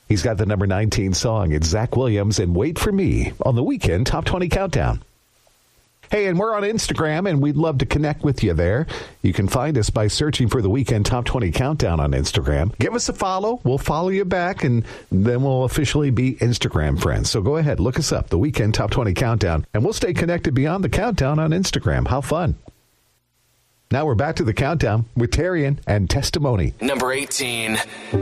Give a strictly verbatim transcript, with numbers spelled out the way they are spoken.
He's got the number nineteen song. It's Zach Williams and Wait For Me on the Weekend Top twenty Countdown. Hey, and we're on Instagram, and we'd love to connect with you there. You can find us by searching for the Weekend Top twenty Countdown on Instagram. Give us a follow. We'll follow you back, and then we'll officially be Instagram friends. So go ahead, look us up, the Weekend Top twenty Countdown, and we'll stay connected beyond the countdown on Instagram. How fun. Now we're back to the countdown with Terrian and Testimony. Number eighteen.